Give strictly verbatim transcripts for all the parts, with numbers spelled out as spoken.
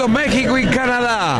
Unidos, México y Canadá.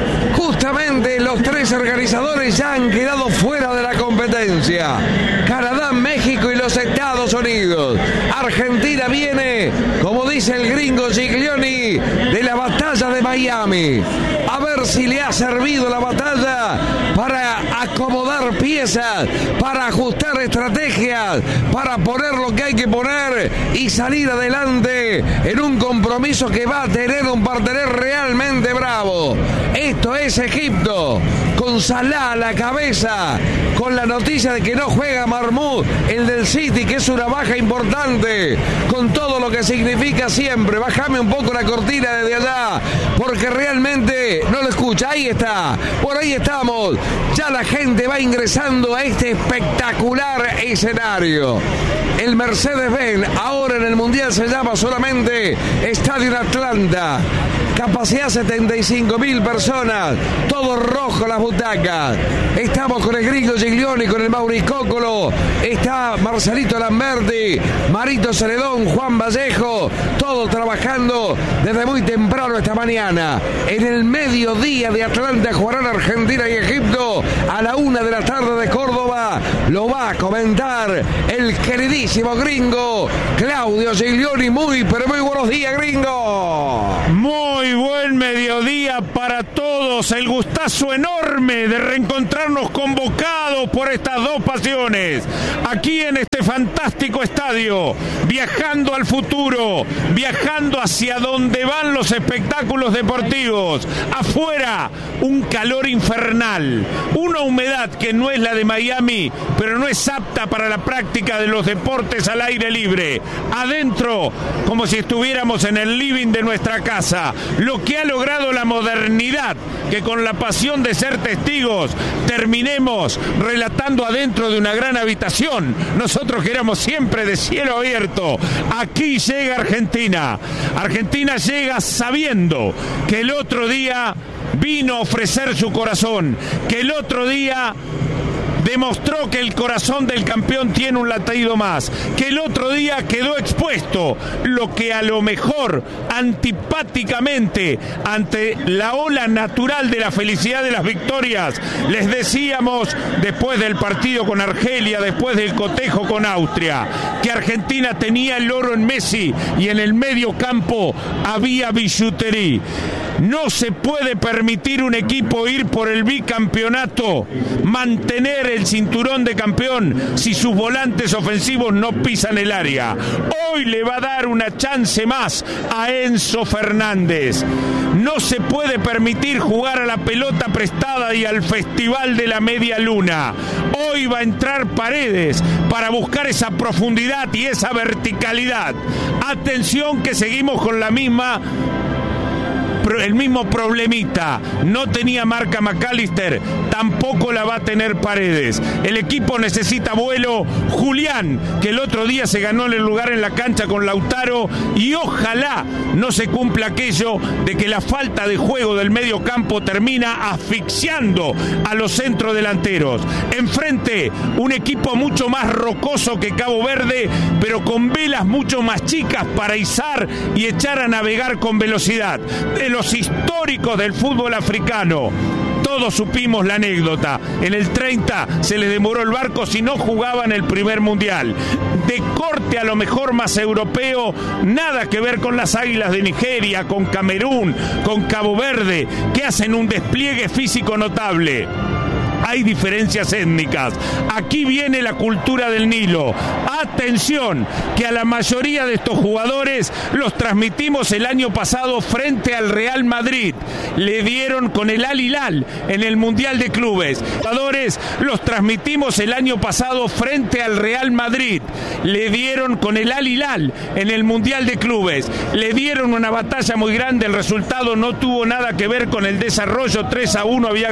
Justamente los tres organizadores ya han quedado fuera de la competencia. Canadá, México y los Estados Unidos. Argentina viene, como dice el gringo Giglioni, de la batalla de Miami. A ver si le ha servido la batalla para acomodar piezas, para ajustar estrategias, para poner lo que hay que poner y salir adelante en un compromiso que va a tener un partener realmente bravo. Esto es Egipto, con Salah a la cabeza, con la noticia de que no juega Mahmoud, el del City, que es una baja importante, con todo lo que significa siempre. Bájame un poco la cortina desde allá, porque realmente no lo escucha. Ahí está, por ahí estamos. Ya la gente va ingresando a este espectacular escenario. El Mercedes-Benz, ahora en el Mundial se llama solamente Estadio Atlanta. Capacidad setenta y cinco mil personas, todo rojo las butacas. Estamos con el gringo Giglioni, con el Mauri Cócolo, está Marcelito Lamberti, Marito Celedón, Juan Vallejo, todos trabajando desde muy temprano esta mañana. En el mediodía de Atlanta jugarán Argentina y Egipto a la una de la tarde de Córdoba. Lo va a comentar el queridísimo gringo Claudio Giglioni. Muy, pero muy buenos días, gringo. Muy buen mediodía para todos. El gustazo enorme de reencontrarnos convocados por estas dos pasiones. Aquí en este fantástico estadio, viajando al futuro, viajando hacia donde van los espectáculos deportivos. Afuera, un calor infernal, una humedad que no es la de Miami, pero no es apta para la práctica de los deportes al aire libre. Adentro, como si estuviéramos en el living de nuestra casa. Lo que ha logrado la modernidad, que con la pasión de ser testigos terminemos relatando adentro de una gran habitación. Nosotros que éramos siempre de cielo abierto. Aquí llega Argentina. Argentina llega sabiendo que el otro día vino a ofrecer su corazón, que el otro día demostró que el corazón del campeón tiene un latido más, que el otro día quedó expuesto, lo que a lo mejor antipáticamente ante la ola natural de la felicidad de las victorias les decíamos después del partido con Argelia, después del cotejo con Austria, que Argentina tenía el oro en Messi y en el medio campo había billutería. No se puede permitir un equipo ir por el bicampeonato, mantener el cinturón de campeón si sus volantes ofensivos no pisan el área. Hoy le va a dar una chance más a Enzo Fernández. No se puede permitir jugar a la pelota prestada y al festival de la media luna. Hoy va a entrar Paredes para buscar esa profundidad y esa verticalidad. Atención que seguimos con la misma... el mismo problemita. No tenía marca McAllister, tampoco la va a tener Paredes. El equipo necesita vuelo. Julián, que el otro día se ganó el lugar en la cancha con Lautaro, y ojalá no se cumpla aquello de que la falta de juego del medio campo termina asfixiando a los centrodelanteros. Enfrente, un equipo mucho más rocoso que Cabo Verde, pero con velas mucho más chicas para izar y echar a navegar con velocidad. De los históricos del fútbol africano, todos supimos la anécdota. En el treinta se les demoró el barco si no jugaban el primer mundial. De corte a lo mejor más europeo, nada que ver con las Águilas de Nigeria, con Camerún, con Cabo Verde, que hacen un despliegue físico notable. Hay diferencias étnicas. Aquí viene la cultura del Nilo. Atención, que a la mayoría de estos jugadores los transmitimos el año pasado frente al Real Madrid. Le dieron con el Al Hilal en el Mundial de Clubes. Jugadores los transmitimos el año pasado frente al Real Madrid. Le dieron con el Al Hilal en el Mundial de Clubes. Le dieron una batalla muy grande. El resultado no tuvo nada que ver con el desarrollo. tres a uno había